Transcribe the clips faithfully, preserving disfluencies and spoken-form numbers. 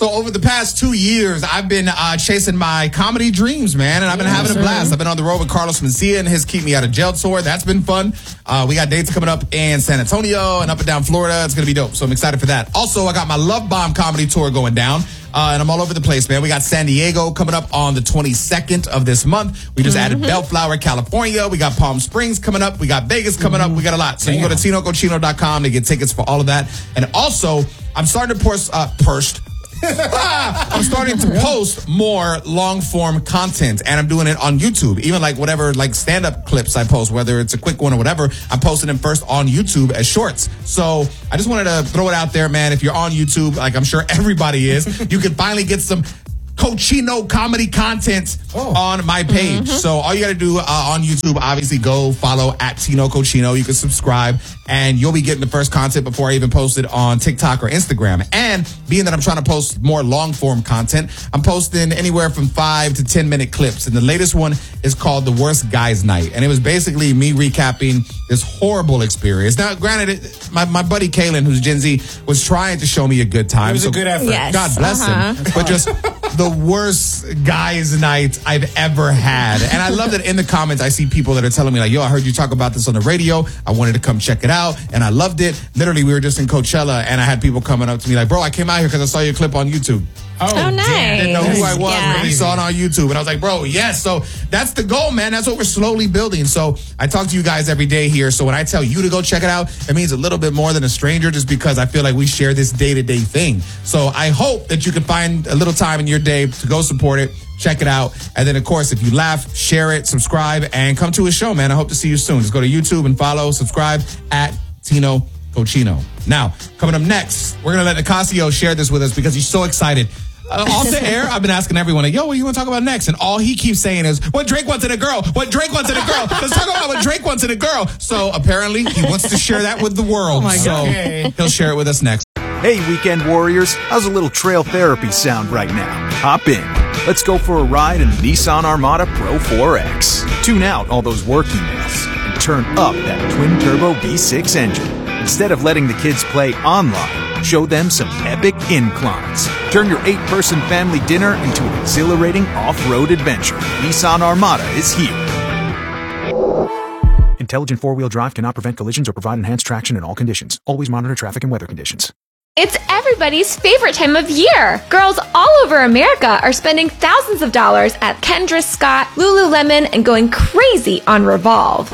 So over the past two years, I've been uh, chasing my comedy dreams, man, and I've been yes, having a blast. Sir. I've been on the road with Carlos Mencia and his Keep Me Out of Jail tour. That's been fun. Uh, we got dates coming up in San Antonio and up and down Florida. It's going to be dope, so I'm excited for that. Also, I got my Love Bomb comedy tour going down. Uh, and I'm all over the place, man. We got San Diego coming up on the twenty-second of this month. We just mm-hmm. added Bellflower, California. We got Palm Springs coming up. We got Vegas coming mm-hmm. up. We got a lot. So Damn. you go to Tino Cochino dot com to get tickets for all of that. And also, I'm starting to post, uh, post. I'm starting to post more long-form content, and I'm doing it on YouTube. Even like whatever, like stand-up clips I post, whether it's a quick one or whatever, I'm posting them first on YouTube as shorts. So I just wanted to throw it out there, man. If you're on YouTube, like I'm sure everybody is, you can finally get some Cochino comedy content oh. on my page. Mm-hmm. So all you got to do uh, on YouTube, obviously go follow at Tino Cochino. You can subscribe and you'll be getting the first content before I even post it on TikTok or Instagram. And being that I'm trying to post more long form content, I'm posting anywhere from five to ten minute clips. And the latest one is called The Worst Guys Night. And it was basically me recapping this horrible experience. Now, granted, it, my, my buddy Kalen, who's Gen Z, was trying to show me a good time. It was so a good effort. Yes. God bless uh-huh. him. But just the worst guys night I've ever had. And I love that in the comments I see people that are telling me like, yo, I heard you talk about this on the radio. I wanted to come check it out and I loved it. Literally, we were just in Coachella and I had people coming up to me like, bro, I came out here because I saw your clip on YouTube. Oh, oh nice. I didn't know who I was, yeah. really saw it on YouTube. And I was like, bro, yes. So that's the goal, man. That's what we're slowly building. So I talk to you guys every day here. So when I tell you to go check it out, it means a little bit more than a stranger just because I feel like we share this day-to-day thing. So I hope that you can find a little time in your day to go support it, check it out. And then, of course, if you laugh, share it, subscribe, and come to a show, man. I hope to see you soon. Just go to YouTube and follow, subscribe at Tino Cochino. Now, coming up next, we're going to let Nicasio share this with us because he's so excited. Uh, off the air, I've been asking everyone, like, yo, what you want to talk about next? And all he keeps saying is, what Drake wants in a girl? What Drake wants in a girl? Let's talk about what Drake wants in a girl. So apparently, he wants to share that with the world. Oh my so God. Okay. He'll share it with us next. Hey, weekend warriors. How's a little trail therapy sound right now? Hop in. Let's go for a ride in the Nissan Armada Pro four X. Tune out all those work emails and turn up that twin-turbo V six engine. Instead of letting the kids play online, show them some epic inclines. Turn your eight-person family dinner into an exhilarating off-road adventure. Nissan Armada is here. Intelligent four-wheel drive cannot prevent collisions or provide enhanced traction in all conditions. Always monitor traffic and weather conditions. It's everybody's favorite time of year. Girls all over America are spending thousands of dollars at Kendra Scott, Lululemon, and going crazy on Revolve.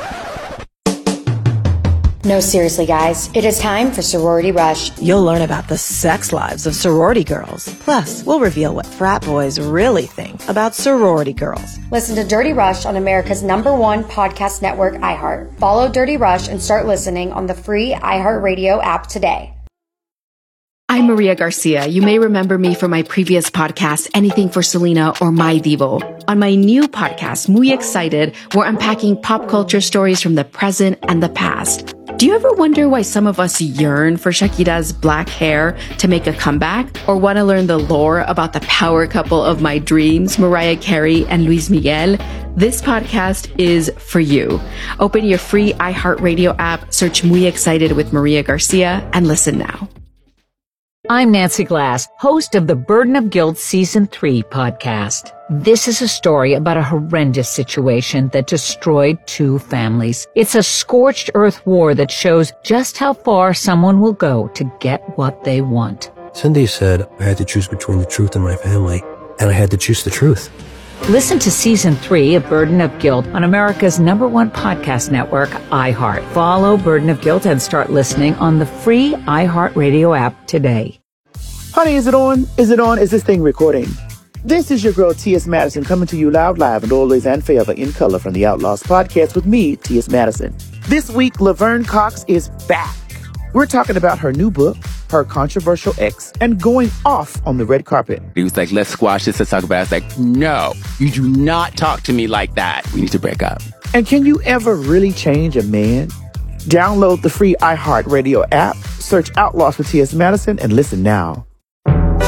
No, seriously, guys. It is time for Sorority Rush. You'll learn about the sex lives of sorority girls. Plus, we'll reveal what frat boys really think about sorority girls. Listen to Dirty Rush on America's number one podcast network, iHeart. Follow Dirty Rush and start listening on the free iHeartRadio app today. I'm Maria Garcia. You may remember me from my previous podcast, Anything for Selena or My Divo. On my new podcast, Muy Excited, we're unpacking pop culture stories from the present and the past. Do you ever wonder why some of us yearn for Shakira's black hair to make a comeback? Or want to learn the lore about the power couple of my dreams, Mariah Carey and Luis Miguel? This podcast is for you. Open your free iHeartRadio app, search Muy Excited with Maria Garcia, and listen now. I'm Nancy Glass, host of the Burden of Guilt Season three podcast. This is a story about a horrendous situation that destroyed two families. It's a scorched earth war that shows just how far someone will go to get what they want. Cindy said I had to choose between the truth and my family, and I had to choose the truth. Listen to Season three of Burden of Guilt on America's number one podcast network, iHeart. Follow Burden of Guilt and start listening on the free iHeartRadio app today. Honey, is it on? Is it on? Is this thing recording? This is your girl, T S. Madison, coming to you loud, live, and always and forever in color from the Outlaws podcast with me, T S. Madison. This week, Laverne Cox is back. We're talking about her new book, her controversial ex, and going off on the red carpet. He was like, let's squash this, let's talk about it. I was like, no, you do not talk to me like that. We need to break up. And can you ever really change a man? Download the free iHeartRadio app, search Outlaws for T S. Madison, and listen now.